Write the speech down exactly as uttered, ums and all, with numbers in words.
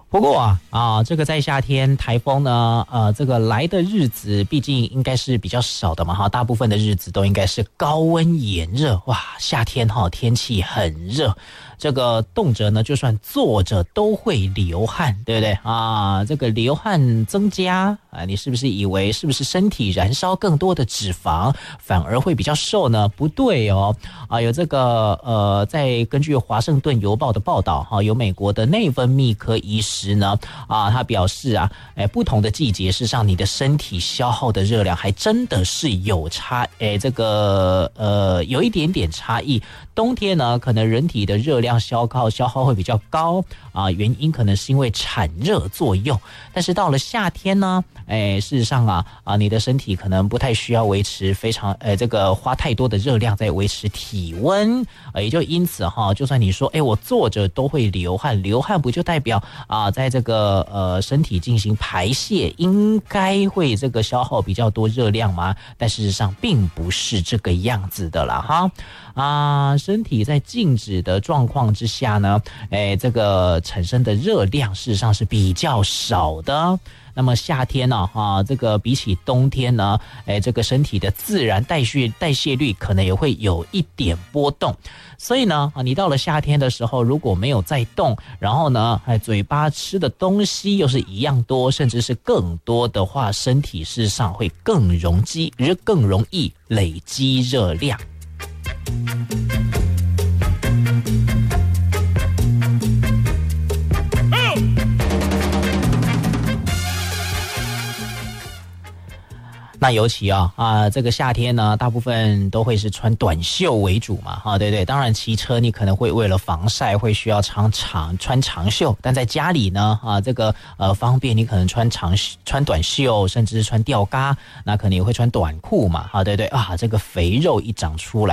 不过啊啊，这个在夏天台风呢，呃，这个来的日子毕竟应该是比较少的嘛哈，大部分的日子都应该是高温炎热，哇，夏天哈天气很热，这个动辄呢就算坐着都会流汗，对不对啊？这个流汗增加啊，你是不是以为是不是身体燃烧更多的脂肪，反而会比较瘦呢？不对哦，啊，有这个呃，在根据华盛顿邮报的报道哈，有美国的内分泌科医师。时呢啊，他表示啊，哎，不同的季节，事实上你的身体消耗的热量还真的是有差，哎，这个呃有一点点差异。冬天呢，可能人体的热量消耗消耗会比较高啊，原因可能是因为产热作用。但是到了夏天呢，哎，事实上啊啊，你的身体可能不太需要维持非常呃这个花太多的热量在维持体温，呃，也就因此哈，就算你说哎我坐着都会流汗，流汗不就代表啊在这个呃身体进行排泄，应该会这个消耗比较多热量吗？但事实上并不是这个样子的啦哈啊，身体在静止的状况之下呢，哎，这个产生的热量事实上是比较少的。那么夏天呢、啊，啊，这个比起冬天呢，哎，这个身体的自然代谢代谢率可能也会有一点波动。所以呢，啊，你到了夏天的时候，如果没有再动，然后呢，哎，嘴巴吃的东西又是一样多，甚至是更多的话，身体事实上会更容易，更容易累积热量。那尤其啊啊，这个夏天呢，大部分都会是穿短袖为主嘛，啊，对对。当然，骑车你可能会为了防晒，会需要长长穿长袖，但在家里呢，啊，这个呃方便，你可能穿长穿短袖，甚至是穿吊嘎，那可能也会穿短裤嘛，啊，对对啊，这个肥肉一长出来。